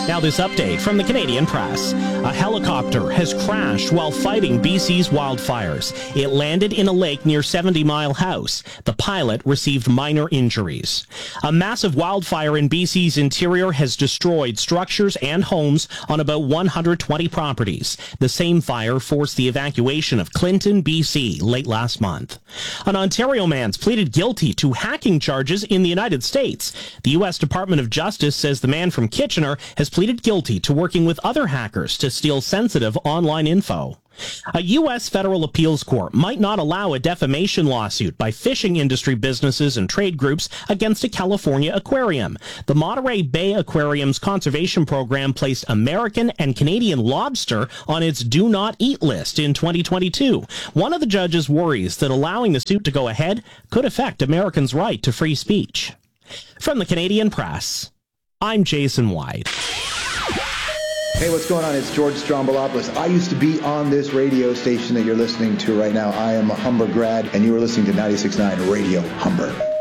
Now this update from the Canadian Press. A helicopter has crashed while fighting BC's wildfires. It landed in a lake near 70 Mile House. The pilot received minor injuries. A massive wildfire in BC's interior has destroyed structures and homes on about 120 properties. The same fire forced the evacuation of Clinton, BC, late last month. An Ontario man's pleaded guilty to hacking charges in the United States. The U.S. Department of Justice says the man from Kitchener has pleaded guilty to working with other hackers to steal sensitive online info. A U.S. federal appeals court might not allow a defamation lawsuit by fishing industry businesses and trade groups against a California aquarium. The Monterey Bay Aquarium's conservation program placed American and Canadian lobster on its do not eat list in 2022. One of the judges worries that allowing the suit to go ahead could affect Americans' right to free speech. From the Canadian Press, I'm Jason White. Hey, what's going on? It's George Strombolopoulos. I used to be on this radio station that you're listening to right now. I am a Humber grad, and you are listening to 96.9 Radio Humber.